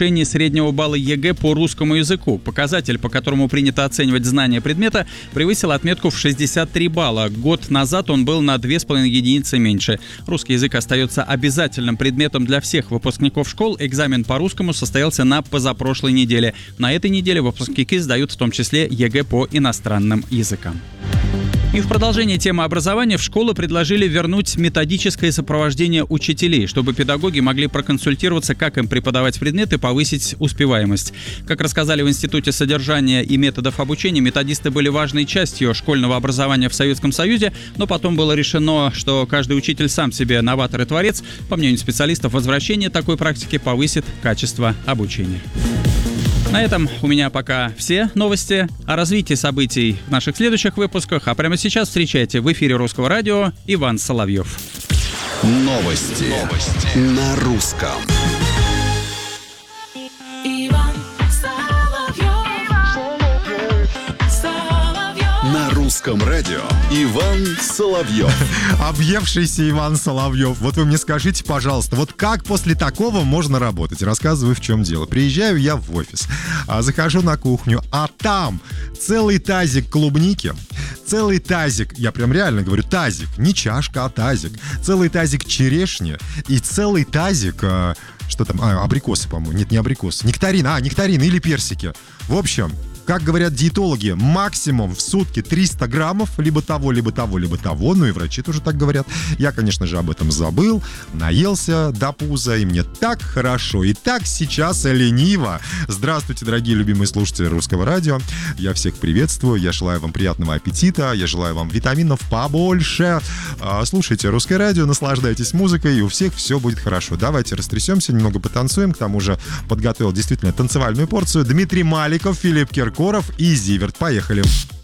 повышении среднего балла ЕГЭ по русскому языку. Показатель, по которому принято оценивать знание предмета, превысил отметку в 63 балла. Год назад он был на 2,5 единицы меньше. Русский язык остается обязательным предметом для всех выпускников школ. Экзамен по русскому состоялся на позапрошлой неделе. На этой неделе выпускники сдают в том числе ЕГЭ по иностранным языкам. И в продолжение темы образования в школы предложили вернуть методическое сопровождение учителей, чтобы педагоги могли проконсультироваться, как им преподавать предметы и повысить успеваемость. Как рассказали в Институте содержания и методов обучения, методисты были важной частью школьного образования в Советском Союзе, но потом было решено, что каждый учитель сам себе новатор и творец. По мнению специалистов, возвращение такой практики повысит качество обучения. На этом у меня пока все новости. О развитии событий в наших следующих выпусках. А прямо сейчас встречайте в эфире Русского радио Иван Соловьев. Новости на русском. На русском радио Иван Соловьев. Объевшийся Иван Соловьев. Вот вы мне скажите, пожалуйста, вот как после такого можно работать? Рассказываю, в чем дело. Приезжаю я в офис, захожу на кухню, а там целый тазик клубники, целый тазик, я прям реально говорю тазик, не чашка, а тазик, целый тазик черешни и целый тазик... что там? Абрикосы, по-моему. Нет, не абрикосы. Нектарины или персики. В общем, как говорят диетологи, максимум в сутки 300 граммов либо того, либо того, либо того. Ну и врачи тоже так говорят. Я, конечно же, об этом забыл. Наелся до пуза, и мне так хорошо. И так сейчас лениво. Здравствуйте, дорогие любимые слушатели Русского радио. Я всех приветствую. Я желаю вам приятного аппетита. Я желаю вам витаминов побольше. Слушайте Русское радио, наслаждайтесь музыкой, и у всех все будет хорошо. Давайте растрясемся, немного потанцуем. К тому же подготовил действительно танцевальную порцию. Дмитрий Маликов, Филипп Киркоров и Зиверт. Поехали.